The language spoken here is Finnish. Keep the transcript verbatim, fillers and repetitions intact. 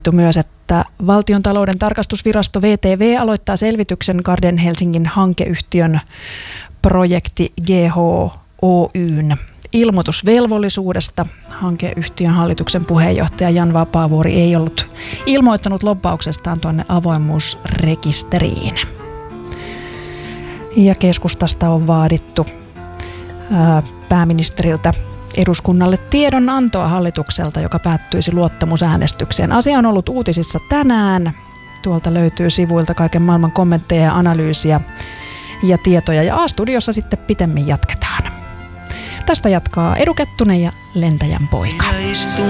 myös, että Valtiontalouden tarkastusvirasto V T V aloittaa selvityksen Garden Helsingin hankeyhtiön projekti G H Oy:n ilmoitusvelvollisuudesta. Hankeyhtiön hallituksen puheenjohtaja Jan Vapaavuori ei ollut ilmoittanut lobbauksestaan tuonne avoimuusrekisteriin. Ja keskustasta on vaadittu ää, pääministeriltä eduskunnalle tiedonantoa hallitukselta, joka päättyisi luottamusäänestykseen. Asia on ollut uutisissa tänään. Tuolta löytyy sivuilta kaiken maailman kommentteja ja analyysiä ja tietoja. Ja A-studiossa sitten pitemmin jatketaan. Tästä jatkaa Edu Kettunen ja Lentäjän poika.